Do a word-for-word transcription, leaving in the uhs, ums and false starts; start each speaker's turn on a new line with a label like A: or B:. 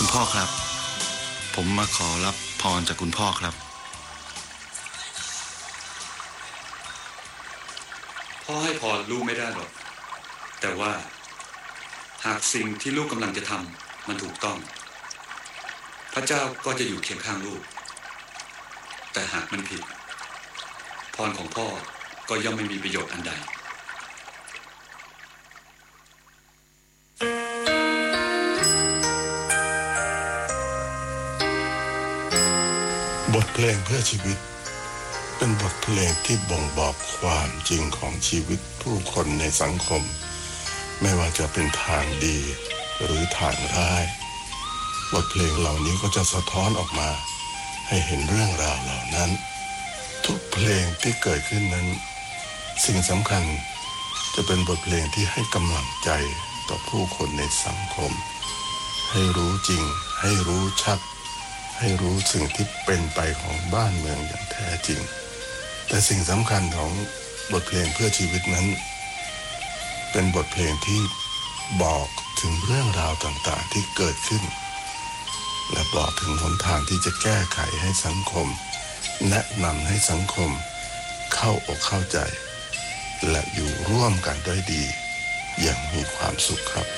A: พ่อครับผมมาขอรับพรจากคุณพ่อครับ
B: พ่อให้พรลูกไม่ได้หรอกแต่ว่าหากสิ่งที่ลูกกำลังจะทำมันถูกต้องพระเจ้าก็จะอยู่เคียงข้างลูกแต่หากมันผิดพรของพ่อก็ย่อมไม่มีประโยชน์อันใด
C: บทเพลงเพื่อชีวิตเป็นบทเพลงที่บ่งบอกความจริงของชีวิตผู้คนในสังคมไม่ว่าจะเป็นทางดีหรือทางร้ายบทเพลงเหล่านี้ก็จะสะท้อนออกมาให้เห็นเรื่องราวเหล่านั้นทุกเพลงที่เกิดขึ้นนั้นสิ่งสำคัญจะเป็นบทเพลงที่ให้กำลังใจต่อผู้คนในสังคมให้รู้จริงให้รู้ชัดให้รู้สิ่งที่เป็นไปของบ้านเมืองอย่างแท้จริงแต่สิ่งสำคัญของบทเพลงเพื่อชีวิตนั้นเป็นบทเพลงที่บอกถึงเรื่องราวต่างๆที่เกิดขึ้นและบอกถึงหนทางที่จะแก้ไขให้สังคมแนะนำให้สังคมเข้าอกเข้าใจและอยู่ร่วมกันด้วยดีอย่างมีความสุขครับ